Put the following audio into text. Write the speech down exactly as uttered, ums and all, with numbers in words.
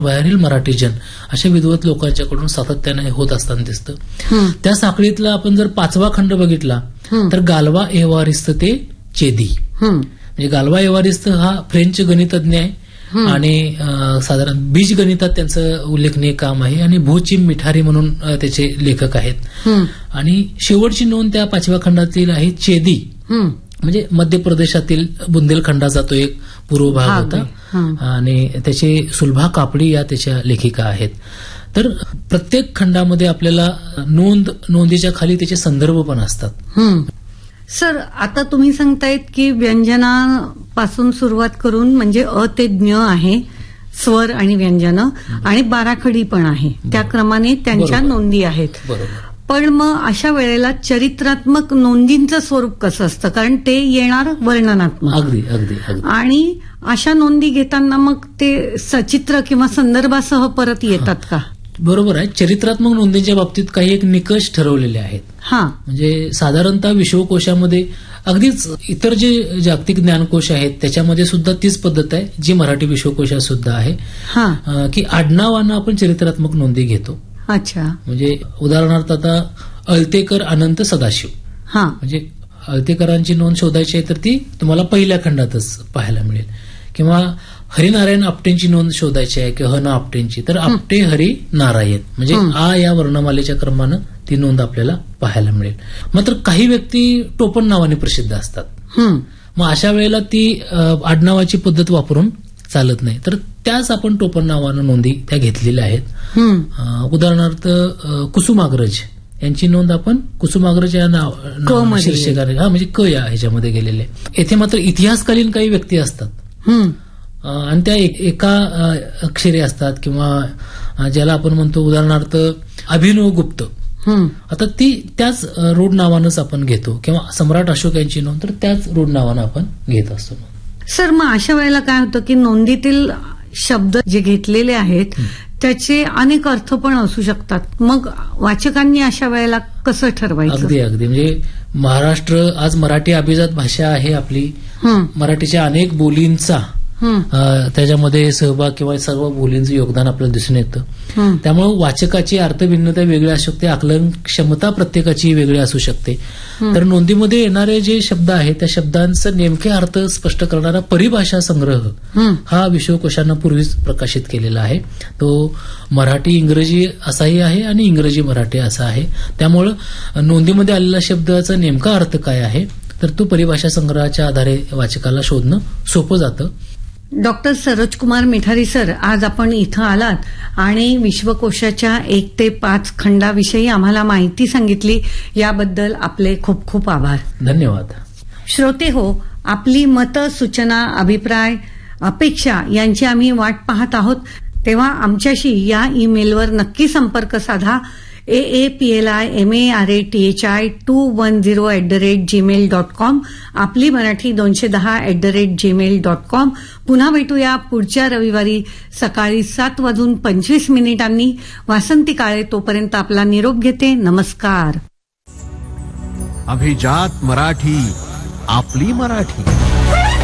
बाहेरील मराठीजन अशा विद्वत लोकांच्याकडून सातत्याने होत असताना दिसतं. त्या साखळीतला आपण जर पाचवा खंड बघितला तर गाल्वा एव्हारिस्त ते चेदी. म्हणजे गाल्वा एव्हारिस्त हा फ्रेंच गणितज्ञ आहे आणि साधारण बीज गणितात त्यांचं उल्लेखनीय काम आहे आणि भूचिम मिठारी म्हणून त्याचे लेखक आहेत. आणि शेवटची नोंद त्या पाचव्या खंडातील आहे चेदी, म्हणजे मध्य प्रदेशातील बुंदेलखंडाचा तो एक पूर्व भाग होता आणि त्याचे सुलभा कापडी या त्याच्या लेखिका आहेत. तर प्रत्येक खंडामध्ये आपल्याला नोंद नोंदीच्या खाली त्याचे संदर्भ पण असतात. सर, आता तुम्ही सांगतायत की व्यंजनापासून सुरुवात करून म्हणजे अ ते ज्ञ आहे, स्वर आणि व्यंजन आणि बाराखडी पण आहे, त्या क्रमाने त्यांच्या नोंदी आहेत. पण मग अशा वेळेला चरित्रात्मक नोंदींचं स्वरूप कसं असतं, कारण ते येणार वर्णनात्मक. अगदी अगदी आणि अशा नोंदी घेताना मग ते सचित्र किंवा संदर्भासह परत येतात का? बरोबर आहे. चरित्रात्मक नोंदींच्या बाबतीत काही एक निकष ठरवलेले आहेत. हा, म्हणजे साधारणतः विश्वकोशामध्ये अगदीच इतर जे जागतिक ज्ञानकोश आहेत त्याच्यामध्ये सुद्धा तीच पद्धत आहे जी मराठी विश्वकोशात सुद्धा आहे, की आडनावानं आपण चरित्रात्मक नोंदी घेतो. अच्छा. म्हणजे उदाहरणार्थ आता अळतेकर अनंत सदाशिव, हा, म्हणजे अळतेकरांची नोंद शोधायची आहे तर ती तुम्हाला पहिल्या खंडातच पाहायला मिळेल. किंवा हरिनारायण आपटेंची नोंद शोधायची आहे किंवा ह ना आपटेंची तर आपटे हरी नारायण म्हणजे आ या वर्णमालेच्या क्रमानं ती नोंद आपल्याला पाहायला मिळेल. मात्र काही व्यक्ती टोपण नावाने प्रसिद्ध असतात. मग अशा वेळेला ती आडनावाची पद्धत वापरून चालत नाही, तर त्याच आपण टोपण नावानं नोंदी त्या घेतलेल्या आहेत. उदाहरणार्थ कुसुमाग्रज यांची नोंद आपण कुसुमाग्रज या नाव शीर्षकाने हा म्हणजे क या ह्याच्यामध्ये गेलेले. येथे मात्र इतिहासकालीन काही व्यक्ती असतात आणि त्या एका अक्षरे असतात किंवा ज्याला आपण म्हणतो उदाहरणार्थ अभिनव गुप्त, आता ती त्याच रूढ नावानंच आपण घेतो. किंवा सम्राट अशोक यांची नोंद तर त्याच रूढ नावानं आपण घेत असतो. सर, मग अशा वेळेला काय होतं की नोंदीतील शब्द जे घेतलेले आहेत त्याचे अनेक अर्थ पण असू शकतात. मग वाचकांनी अशा वेळेला कसं ठरवायचं? अगदी अगदी म्हणजे महाराष्ट्र आज मराठी अभिजात भाषा आहे आपली. मराठीच्या अनेक बोलींचा त्याच्यामध्ये सहभाग किंवा सर्व बोलींचं योगदान आपल्याला दिसून येतं. त्यामुळे वाचकाची अर्थभिन्नता वेगळी असू शकते, आकलन क्षमता प्रत्येकाची वेगळी असू शकते. तर नोंदीमध्ये येणारे जे शब्द आहेत त्या शब्दांचा नेमके अर्थ स्पष्ट करणारा परिभाषा संग्रह हा विश्वकोशानं पूर्वीच प्रकाशित केलेला आहे. तो मराठी इंग्रजी असाही आहे आणि इंग्रजी मराठी असा आहे. त्यामुळं नोंदीमध्ये आलेला शब्दाचा नेमका अर्थ काय आहे तर तो परिभाषा संग्रहाच्या आधारे वाचकाला शोधणं सोपं जातं. डॉक्टर सरोजकुमार मिठारी सर, आज आपण इथं आलात आणि विश्वकोशाच्या एक ते पाच खंडाविषयी आम्हाला माहिती सांगितली, याबद्दल आपले खूप खूप आभार. धन्यवाद. श्रोते हो, आपली मतं, सूचना, अभिप्राय, अपेक्षा यांची आम्ही वाट पाहत आहोत. तेव्हा आमच्याशी या ईमेलवर नक्की संपर्क साधा. ए A P L I M A R A T H I to one zero at the rate Gmail dot com, आपली मराठी दोनशे दहा at the rate Gmail dot com. पुन्हा भेटूया पुढच्या रविवारी सकाळी सात वाजून पंचवीस मिनिटांनी. वासंती काळे तोपर्यंत आपला निरोप घेते. नमस्कार. अभिजात मराठी, आपली मराठी.